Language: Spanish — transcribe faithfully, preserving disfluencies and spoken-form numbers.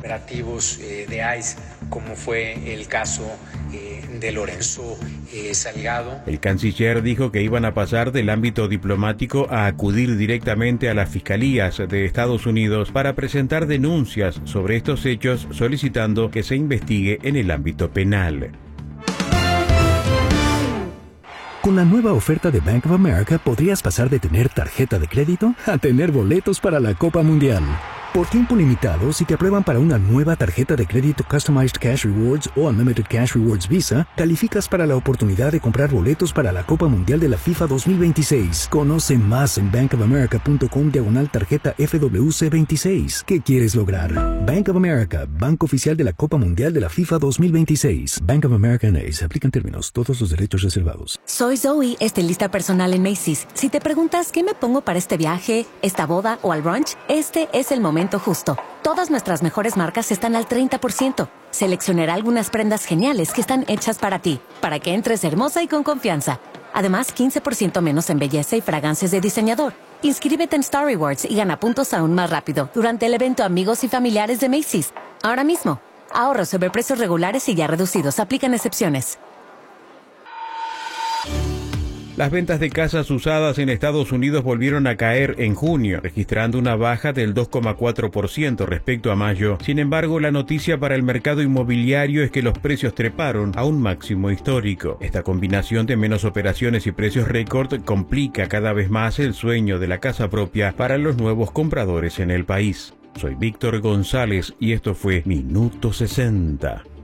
operativos eh, de I C E, como fue el caso eh, de Lorenzo eh, Salgado. El canciller dijo que iban a pasar del ámbito diplomático a acudir directamente a las fiscalías de Estados Unidos para presentar denuncias sobre estos hechos, solicitando que se investigue en el ámbito penal. Con la nueva oferta de Bank of America podrías pasar de tener tarjeta de crédito a tener boletos para la Copa Mundial. Por tiempo limitado, si te aprueban para una nueva tarjeta de crédito Customized Cash Rewards o Unlimited Cash Rewards Visa, calificas para la oportunidad de comprar boletos para la Copa Mundial de la FIFA dos mil veintiséis. Conoce más en bankofamerica.com diagonal tarjeta F W C veintiséis. ¿Qué quieres lograr? Bank of America, banco oficial de la Copa Mundial de la FIFA dos mil veintiséis. Bank of America N A S. Aplican términos. Todos los derechos reservados. Soy Zoe, estilista personal en Macy's. Si te preguntas qué me pongo para este viaje, esta boda o al brunch, este es el momento justo. Todas nuestras mejores marcas están al treinta por ciento. Seleccionaré algunas prendas geniales que están hechas para ti, para que entres hermosa y con confianza. Además, quince por ciento menos en belleza y fragancias de diseñador. Inscríbete en Star Rewards y gana puntos aún más rápido durante el evento Amigos y Familiares de Macy's. Ahora mismo. Ahorros sobre precios regulares y ya reducidos. Aplican excepciones. Las ventas de casas usadas en Estados Unidos volvieron a caer en junio, registrando una baja del dos coma cuatro por ciento respecto a mayo. Sin embargo, la noticia para el mercado inmobiliario es que los precios treparon a un máximo histórico. Esta combinación de menos operaciones y precios récord complica cada vez más el sueño de la casa propia para los nuevos compradores en el país. Soy Víctor González y esto fue Minuto sesenta.